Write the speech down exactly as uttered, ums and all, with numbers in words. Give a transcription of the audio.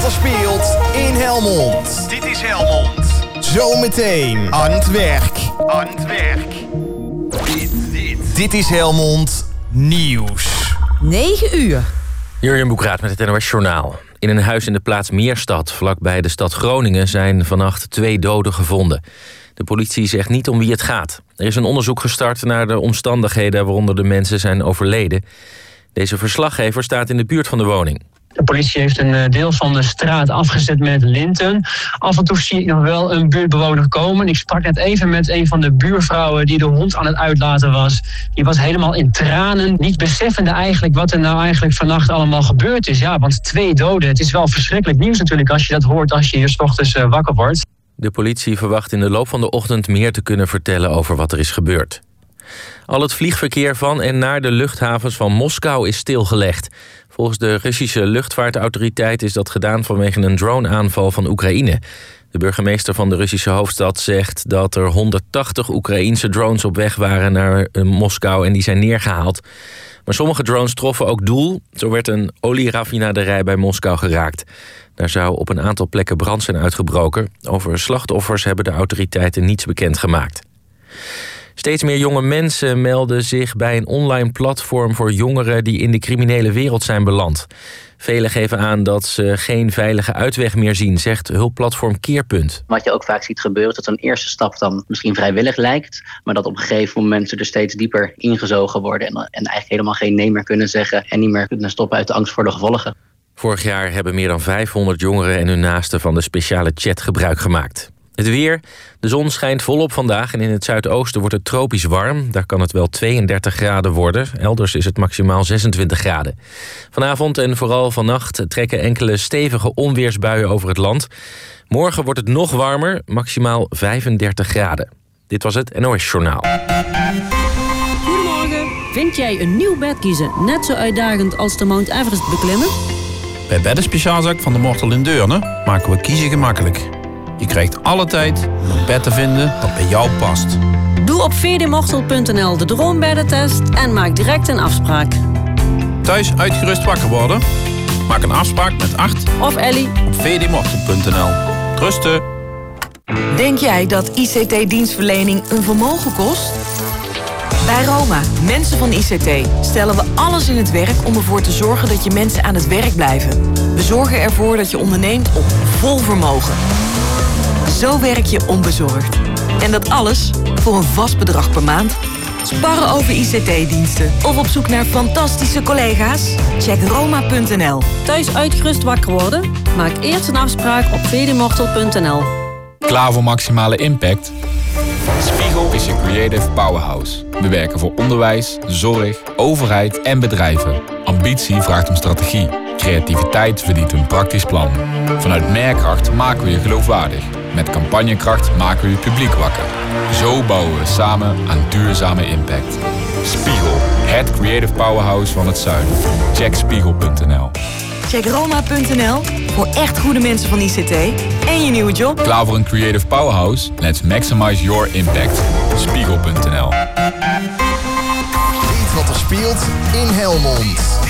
er speelt in Helmond. Dit is Helmond. Zometeen aan het werk. Aan het werk. Dit, dit. Dit is Helmond Nieuws. negen uur. Jurjen Boekraat met het N O S Journaal. In een huis in de plaats Meerstad, vlakbij de stad Groningen, zijn vannacht twee doden gevonden. De politie zegt niet om wie het gaat. Er is een onderzoek gestart naar de omstandigheden waaronder de mensen zijn overleden. Deze verslaggever staat in de buurt van de woning. De politie heeft een deel van de straat afgezet met linten. Af en toe zie ik nog wel een buurtbewoner komen. Ik sprak net even met een van de buurvrouwen die de hond aan het uitlaten was. Die was helemaal in tranen, niet beseffende eigenlijk wat er nou eigenlijk vannacht allemaal gebeurd is. Ja, want twee doden. Het is wel verschrikkelijk nieuws natuurlijk als je dat hoort als je hier 's ochtends uh, wakker wordt. De politie verwacht in de loop van de ochtend meer te kunnen vertellen over wat er is gebeurd. Al het vliegverkeer van en naar de luchthavens van Moskou is stilgelegd. Volgens de Russische luchtvaartautoriteit is dat gedaan vanwege een droneaanval van Oekraïne. De burgemeester van de Russische hoofdstad zegt dat er honderdtachtig Oekraïense drones op weg waren naar Moskou en die zijn neergehaald. Maar sommige drones troffen ook doel. Zo werd een olieraffinaderij bij Moskou geraakt. Daar zou op een aantal plekken brand zijn uitgebroken. Over slachtoffers hebben de autoriteiten niets bekendgemaakt. Steeds meer jonge mensen melden zich bij een online platform voor jongeren die in de criminele wereld zijn beland. Velen geven aan dat ze geen veilige uitweg meer zien, zegt hulpplatform Keerpunt. Wat je ook vaak ziet gebeuren, is dat een eerste stap dan misschien vrijwillig lijkt, maar dat op een gegeven moment ze er steeds dieper ingezogen worden en, en eigenlijk helemaal geen nee meer kunnen zeggen en niet meer kunnen stoppen uit de angst voor de gevolgen. Vorig jaar hebben meer dan vijfhonderd jongeren en hun naasten van de speciale chat gebruik gemaakt. Het weer. De zon schijnt volop vandaag en in het zuidoosten wordt het tropisch warm. Daar kan het wel tweeëndertig graden worden. Elders is het maximaal zesentwintig graden. Vanavond en vooral vannacht trekken enkele stevige onweersbuien over het land. Morgen wordt het nog warmer, maximaal vijfendertig graden. Dit was het N O S Journaal. Goedemorgen. Vind jij een nieuw bed kiezen net zo uitdagend als de Mount Everest beklimmen? Bij Beddenspeciaalzaak van de Mortel in Deurne maken we kiezen gemakkelijk. Je krijgt alle tijd om een bed te vinden dat bij jou past. Doe op v d mortel punt n l de droombeddentest en maak direct een afspraak. Thuis uitgerust wakker worden? Maak een afspraak met Art of Ellie op v d mortel punt n l. Rusten. Denk jij dat I C T-dienstverlening een vermogen kost? Bij Roma, mensen van I C T, stellen we alles in het werk om ervoor te zorgen dat je mensen aan het werk blijven. We zorgen ervoor dat je onderneemt op vol vermogen. Zo werk je onbezorgd. En dat alles voor een vast bedrag per maand. Sparren over I C T-diensten of op zoek naar fantastische collega's? Check roma punt n l. Thuis uitgerust wakker worden? Maak eerst een afspraak op v d mortel punt n l. Klaar voor maximale impact? Spiegel is je creative powerhouse. We werken voor onderwijs, zorg, overheid en bedrijven. Ambitie vraagt om strategie. Creativiteit verdient een praktisch plan. Vanuit Merkracht maken we je geloofwaardig. Met campagnekracht maken we je publiek wakker. Zo bouwen we samen aan duurzame impact. Spiegel, het creative powerhouse van het zuiden. Check spiegel punt n l. Check roma punt n l voor echt goede mensen van I C T en je nieuwe job. Klaar voor een creative powerhouse? Let's maximize your impact. spiegel punt n l. Weet wat er speelt in Helmond.